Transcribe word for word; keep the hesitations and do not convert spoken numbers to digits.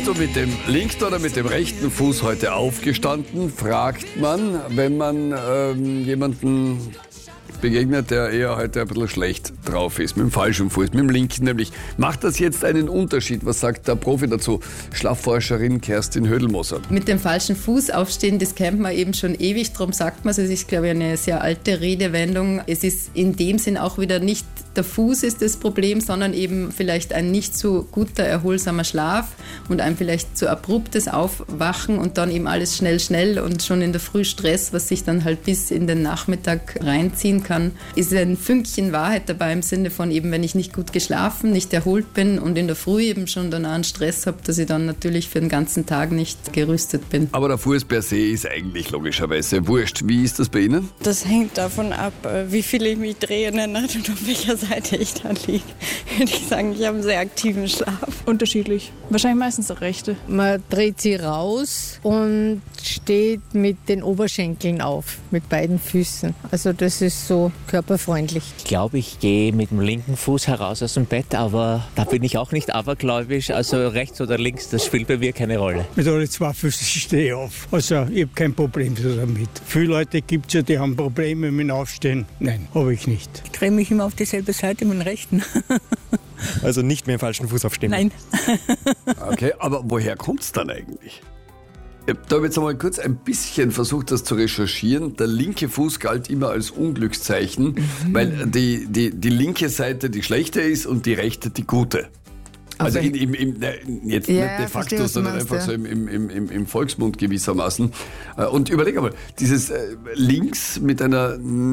Bist du mit dem linken oder mit dem rechten Fuß heute aufgestanden, fragt man, wenn man ähm, jemanden begegnet, der eher heute ein bisschen schlecht drauf ist, mit dem falschen Fuß, mit dem linken nämlich. Macht das jetzt einen Unterschied? Was sagt der Profi dazu? Schlafforscherin Kerstin Hödelmoser. Mit dem falschen Fuß aufstehen, das kennt man eben schon ewig, darum sagt man es. Es ist, glaube ich, eine sehr alte Redewendung. Es ist in dem Sinn auch wieder nicht der Fuß ist das Problem, sondern eben vielleicht ein nicht so guter, erholsamer Schlaf und ein vielleicht zu abruptes Aufwachen und dann eben alles schnell, schnell und schon in der Früh Stress, was sich dann halt bis in den Nachmittag reinziehen kann. Ist ein Fünkchen Wahrheit dabei im Sinne von eben, wenn ich nicht gut geschlafen, nicht erholt bin und in der Früh eben schon danach einen Stress habe, dass ich dann natürlich für den ganzen Tag nicht gerüstet bin. Aber der Fuß per se ist eigentlich logischerweise wurscht. Wie ist das bei Ihnen? Das hängt davon ab, wie viel ich mich drehe in der Nacht und auf welcher Seite ich da liege. Würde ich sagen, ich habe einen sehr aktiven Schlaf. Unterschiedlich. Wahrscheinlich meistens der rechte. Man dreht sie raus und steht mit den Oberschenkeln auf, mit beiden Füßen. Also das ist so körperfreundlich. Ich glaube, ich gehe mit dem linken Fuß heraus aus dem Bett, aber da bin ich auch nicht abergläubisch. Also rechts oder links, das spielt bei mir keine Rolle. Mit alle zwei Füßen stehe ich auf. Also ich habe kein Problem damit. Viele Leute gibt es ja, die haben Probleme mit dem Aufstehen. Nein, habe ich nicht. Ich drehe mich immer auf dieselbe Seite mit dem rechten. Also nicht mehr im falschen Fuß aufstehen? Nein. Okay, aber woher kommt es dann eigentlich? Da habe ich jetzt einmal kurz ein bisschen versucht, das zu recherchieren. Der linke Fuß galt immer als Unglückszeichen, mhm. weil die, die, die linke Seite die schlechte ist und die rechte die gute. Also in, im, im, jetzt ja, nicht de facto, verstehe, sondern meinst, einfach ja. so im, im, im, im Volksmund gewissermaßen. Und überleg einmal, dieses links mit einer